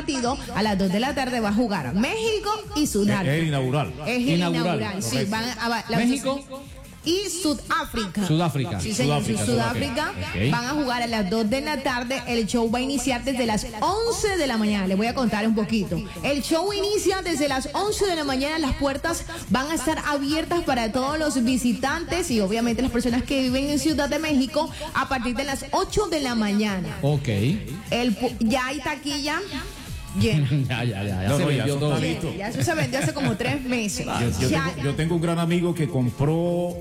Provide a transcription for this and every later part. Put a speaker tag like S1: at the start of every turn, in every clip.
S1: partido a las 2 de la tarde va a jugar México y Sudáfrica.
S2: Es el inaugural.
S1: Es el inaugural, sí.
S3: México
S1: y Sudáfrica.
S3: Sudáfrica.
S1: Sí, señor, Sudáfrica.
S3: Okay.
S1: Van a jugar a las 2 de la tarde. El show va a iniciar desde las 11 de la mañana. Les voy a contar un poquito. El show inicia desde las 11 de la mañana. Las puertas van a estar abiertas para todos los visitantes y obviamente las personas que viven en Ciudad de México a partir de las 8 de la mañana.
S3: Ok.
S1: Ya hay taquilla. Llena.
S3: Ya
S2: No,
S3: se
S2: no,
S3: vendió
S2: ya
S3: todo.
S2: está listo.
S1: Ya eso se vendió hace como 3 meses.
S2: Yo tengo un gran amigo que compró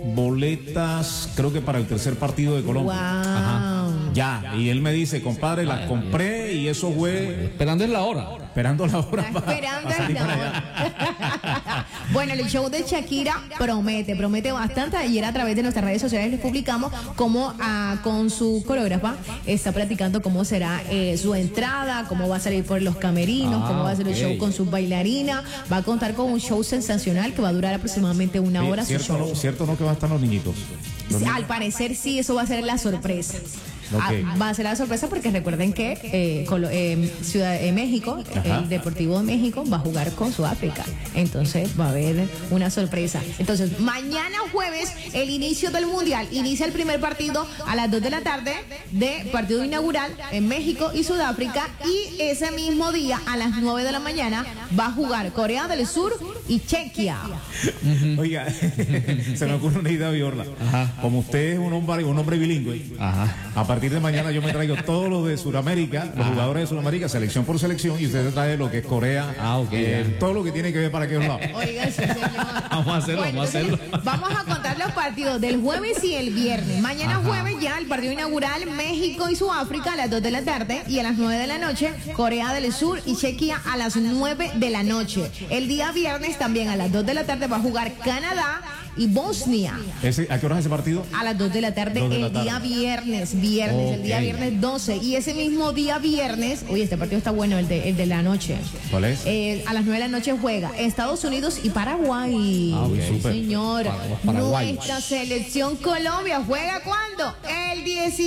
S2: boletas, creo que para el tercer partido de Colombia.
S1: Wow.
S2: Ajá. Ya, y él me dice, compadre, las compré y eso fue
S3: Esperando en la hora.
S2: esperando la hora.
S1: Está esperando
S2: para salir
S1: esta
S2: para
S1: hora.
S2: allá.
S1: Bueno, el show de Shakira promete bastante. Ayer a través de nuestras redes sociales les publicamos cómo con su coreógrafa está practicando cómo será su entrada, cómo va a salir por los camerinos, cómo va a ser el show con sus bailarinas. Va a contar con un show sensacional que va a durar aproximadamente una hora.
S2: Cierto no que van a estar los niñitos.
S1: Al parecer sí, eso va a ser la sorpresa.
S2: Okay.
S1: Va a ser la sorpresa porque recuerden que Ciudad de México, el Deportivo de México va a jugar con Sudáfrica. Entonces va a haber una sorpresa. Entonces, mañana jueves, el inicio del Mundial. Inicia el primer partido a las 2 de la tarde de partido inaugural en México y Sudáfrica. Y ese mismo día, a las 9 de la mañana, va a jugar Corea del Sur y Chequia.
S2: Oiga, se me ocurre una idea, Viorla. Como usted es un hombre bilingüe, a partir de mañana yo me traigo todos los de Sudamérica, los jugadores de Sudamérica, selección por selección, y usted trae lo que es Corea, todo lo que tiene que ver para aquellos lados.
S1: Oiga, sí, señor.
S3: Vamos a hacerlo.
S1: Vamos a contar los partidos del jueves y el viernes. Mañana jueves ya el partido inaugural México y Sudáfrica a las 2 de la tarde y a las 9 de la noche Corea del Sur y Chequia a las 9 de la noche. El día viernes también a las 2 de la tarde va a jugar Canadá y Bosnia.
S2: ¿A qué hora es ese partido?
S1: A las 2 de la tarde el día viernes, el día viernes 12. Y ese mismo día viernes, oye, este partido está bueno, el de la noche.
S2: ¿Cuál es?
S1: A las 9 de la noche juega Estados Unidos y Paraguay.
S2: Okay.
S1: Señor,
S3: Paraguay.
S1: nuestra selección Colombia juega ¿cuándo? El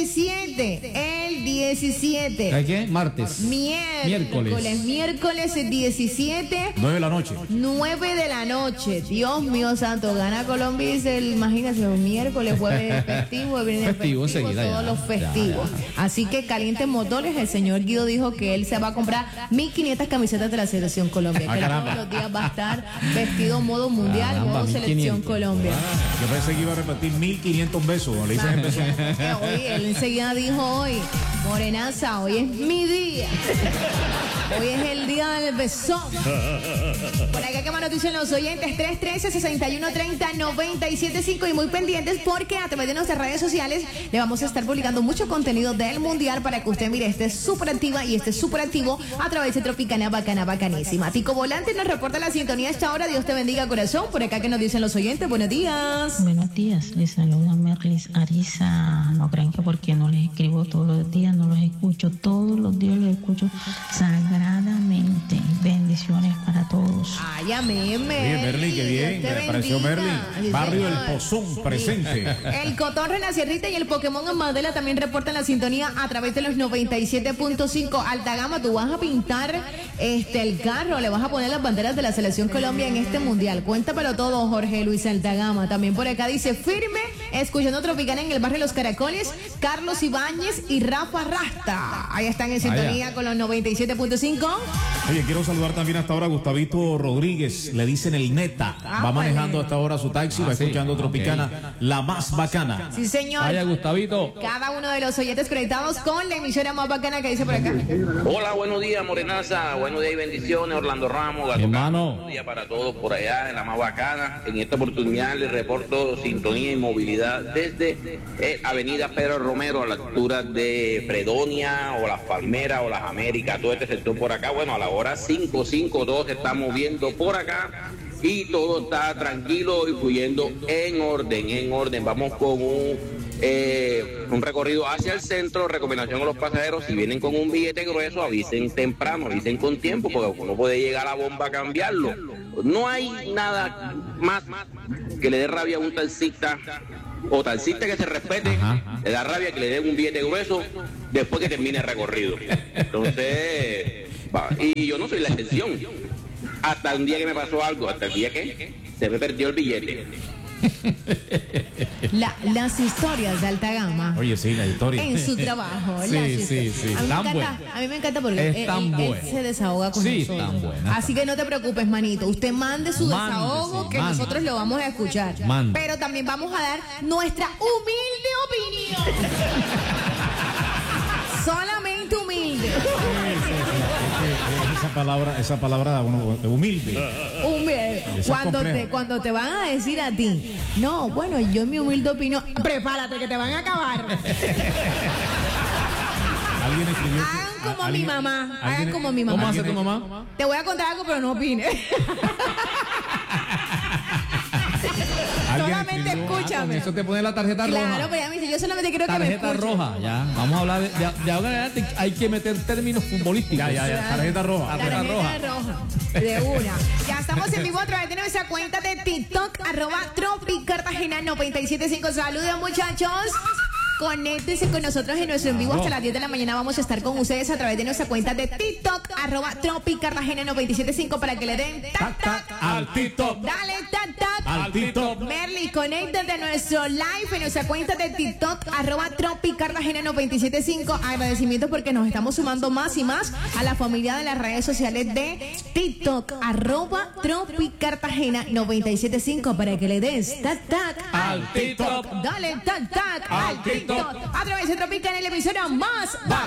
S1: 17. El 17.
S3: ¿Hay qué? Martes.
S1: Miércoles el 17.
S2: 9 de la noche.
S1: 9 de la noche. Dios mío santo, gana Colombia y imagínate, miércoles, jueves festivo, viernes festivo,
S3: enseguida,
S1: todos los festivos. Así que calienten motores. El señor Guido dijo que él se va a comprar 1.500 camisetas de la selección Colombia. Que todos los días va a estar vestido modo mundial, modo selección Colombia.
S2: Yo pensé que iba a repetir 1.500 besos. Le dicen besos.
S1: Hoy, él enseguida dijo hoy, morenaza, hoy es mi día. Hoy es el día del besón. Por acá, ¿qué más nos dicen los oyentes? 313-6130-975 y muy pendientes porque a través de nuestras redes sociales le vamos a estar publicando mucho contenido del Mundial para que usted mire esté súper activa y esté súper activo a través de Tropicana Bacana Bacanísima. Tico Volante nos reporta la sintonía a esta hora. Dios te bendiga, corazón. Por acá, ¿qué nos dicen los oyentes? Buenos días.
S4: Buenos días, les saluda Merlis Ariza. No crean que porque no les escribo todos los días, no los escucho. Todos los días los escucho sagradamente. Bendiciones para todos.
S1: Ay, amén,
S2: Merly, qué bien. Me pareció Merly.
S1: Sí,
S2: Barrio
S1: señor.
S2: El Pozón, presente.
S1: El Cotón Renacierrita y el Pokémon Amadela también reportan la sintonía a través de los 97.5. Alta Gama, tú vas a pintar el carro, le vas a poner las banderas de la Selección Colombia en este Mundial. Cuéntamelo todo, Jorge Luis Altagama. También por acá dice firme, escuchando Tropicana en el barrio Los Caracoles, Carlos Ibáñez y Rafa Rasta. Ahí están en sintonía con los 97.5.
S2: Oye, quiero saludar también hasta ahora a Gustavito Rodríguez, le dicen el neta. Va manejando hasta ahora su taxi, va escuchando Tropicana, la más bacana.
S1: Sí, señor.
S3: Vaya, Gustavito.
S1: Cada uno de los oyentes conectados con la emisora más bacana que dice por acá.
S5: Hola, buenos días, Morenaza. Buenos días y bendiciones, Orlando Ramos. Gato
S3: Hermano.
S5: Buenos días para todos por allá en la más bacana. En esta oportunidad les reporto sintonía y movilidad desde Avenida Pedro Romero a la altura de Fredonia o Las Palmeras o Las Américas, todo este sector por acá. Bueno, a la hora 5:52 se está moviendo por acá y todo está tranquilo y fluyendo en orden. Vamos con un recorrido hacia el centro. Recomendación a los pasajeros: si vienen con un billete grueso, avisen temprano, avisen con tiempo, porque uno puede llegar a la bomba a cambiarlo. No hay nada más que le dé rabia a un taxista o taxista que se respete. Le da rabia que le den un billete grueso después que termine el recorrido. Entonces, Y yo no soy la excepción. Hasta un día que me pasó algo, hasta el día que se me perdió el billete.
S1: Las historias de alta gama.
S2: Oye, sí, la historia.
S1: En su trabajo.
S3: Sí.
S1: A mí me encanta porque él se desahoga con nosotros.
S3: Tan buena.
S1: Así que no te preocupes, manito. Usted mande su desahogo que nosotros lo vamos a escuchar. Pero también vamos a dar nuestra humilde opinión. Solamente humilde.
S2: Esa palabra humilde.
S1: Cuando te van a decir a ti, no, bueno, yo en mi humilde opinión, prepárate que te van a acabar.
S2: Alguien escribió.
S1: Hagan como mi mamá. Hagan como mi mamá.
S3: ¿Cómo hace tu mamá?
S1: Te voy a contar algo, pero no opines. Solamente escúchame.
S3: Eso te pone la tarjeta roja.
S1: Claro, pero ya me dice, yo solamente quiero que me
S3: Tarjeta
S1: escuchen.
S3: roja, ya. Vamos a hablar de ahora en adelante hay que meter términos futbolísticos.
S2: Ya. Tarjeta roja.
S1: Tarjeta roja. De una. Ya estamos en vivo a través de nuestra cuenta de TikTok, @TropiCartagena975. Saludos, muchachos. Conéctense con nosotros en nuestro en vivo hasta las 10 de la mañana. Vamos a estar con ustedes a través de nuestra cuenta de TikTok, @TropiCartagena975, para que le den tac tac
S2: al TikTok.
S1: Dale tac tac
S2: Al TikTok.
S1: Merly, conéctate a nuestro live en nuestra cuenta de TikTok, @TropiCartagena975. Agradecimientos porque nos estamos sumando más y más a la familia de las redes sociales de TikTok, @TropiCartagena975, para que le des tac tac
S3: Al TikTok.
S1: Dale tac tac
S3: Al TikTok.
S1: a través de Tropical, en la emisora más